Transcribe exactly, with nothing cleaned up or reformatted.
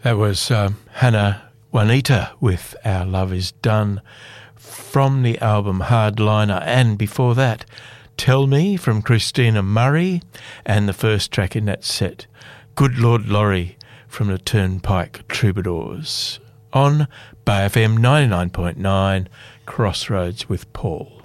That was um, Hannah Juanita with Our Love Is Done from the album Hardliner, and before that, Tell Me from Christina Murray, and the first track in that set, Good Lord Laurie from the Turnpike Troubadours on Bay F M ninety-nine point nine, Crossroads with Paul.